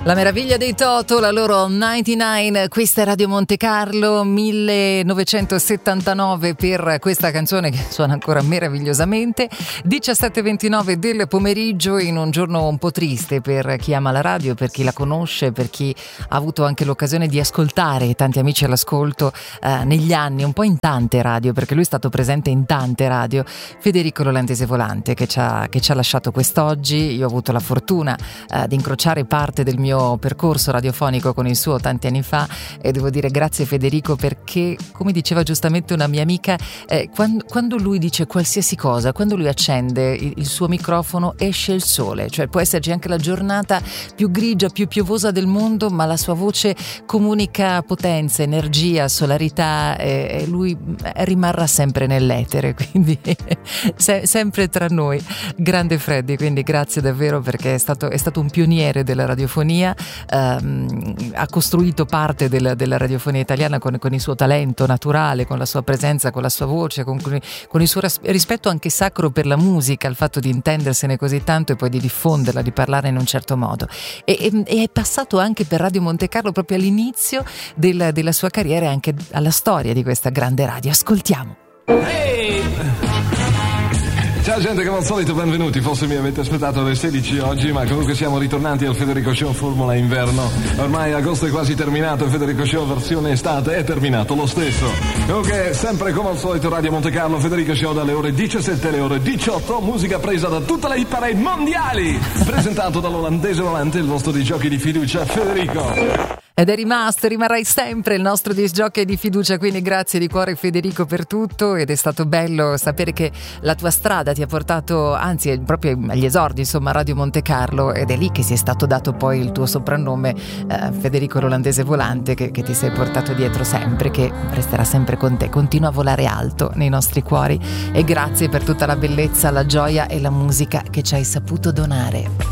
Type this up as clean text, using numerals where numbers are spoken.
La meraviglia dei Toto, la loro 99, questa è Radio Monte Carlo, 1979 per questa canzone che suona ancora meravigliosamente. 17:29 del pomeriggio, in un giorno un po' triste per chi ama la radio, per chi la conosce, per chi ha avuto anche l'occasione di ascoltare tanti amici all'ascolto negli anni, un po' in tante radio, perché lui è stato presente in tante radio. Federico L'Olandese Volante che ci ha lasciato quest'oggi. Io ho avuto la fortuna di incrociare parte del mio percorso radiofonico con il suo tanti anni fa, e devo dire grazie Federico, perché come diceva giustamente una mia amica, quando lui dice qualsiasi cosa, quando lui accende il suo microfono esce il sole, cioè può esserci anche la giornata più grigia, più piovosa del mondo, ma la sua voce comunica potenza, energia, solarità, e lui rimarrà sempre nell'etere, quindi sempre tra noi. Grande Freddy, quindi grazie davvero, perché è stato un pioniere della radiofonia. Ha costruito parte della radiofonia italiana con il suo talento naturale, con la sua presenza, con la sua voce, con il suo rispetto anche sacro per la musica, il fatto di intendersene così tanto e poi di diffonderla, di parlare in un certo modo, e è passato anche per Radio Monte Carlo proprio all'inizio della sua carriera e anche alla storia di questa grande radio. Ascoltiamo. Hey! Ciao gente, come al solito benvenuti. Forse mi avete aspettato alle 16 oggi, ma comunque siamo ritornati al Federico Show Formula Inverno. Ormai agosto è quasi terminato, il Federico Show versione estate è terminato lo stesso. Comunque sempre come al solito Radio Monte Carlo, Federico Show dalle ore 17 alle ore 18, musica presa da tutte le hit parade mondiali, presentato dall'Olandese Volante, il vostro di giochi di fiducia Federico. Ed rimarrai sempre il nostro disc-jockey di fiducia, quindi grazie di cuore Federico per tutto, ed è stato bello sapere che la tua strada ti ha portato, anzi proprio agli esordi, insomma, a Radio Monte Carlo, ed è lì che si è stato dato poi il tuo soprannome, Federico L'Olandese Volante, che ti sei portato dietro sempre, che resterà sempre con te, continua a volare alto nei nostri cuori, e grazie per tutta la bellezza, la gioia e la musica che ci hai saputo donare.